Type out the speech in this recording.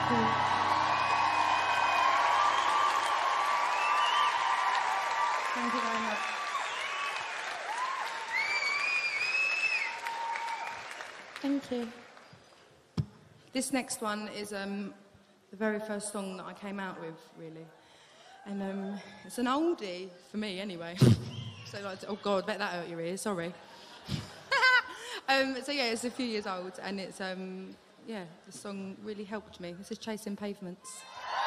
Cool. Thank you very much. Thank you. This next one is the very first song that I came out with, really. And it's an oldie, for me anyway. So, like, oh God, bet that hurt your ears, sorry. So yeah, it's a few years old, and it's, yeah, the song really helped me. This is Chasing Pavements.